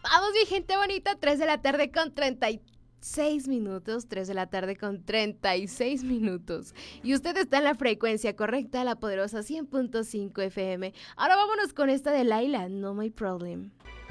Vamos, mi gente bonita, 3 de la tarde con 36 minutos, 3 de la tarde con 36 minutos. Y usted está en la frecuencia correcta, la poderosa 100.5 FM. Ahora vámonos con esta de Laila, No My Problem.